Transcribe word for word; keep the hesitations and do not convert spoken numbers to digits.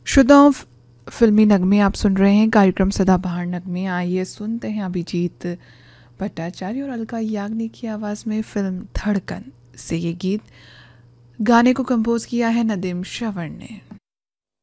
श्रोताओं, फिल्मी नगमे आप सुन रहे हैं। कार्यक्रम सदाबहार नगमे। आइए सुनते हैं अभिजीत भट्टाचार्य और अलका याग्निक की आवाज़ में फिल्म धड़कन से ये गीत। गाने को कंपोज किया है नदीम श्रवण ने।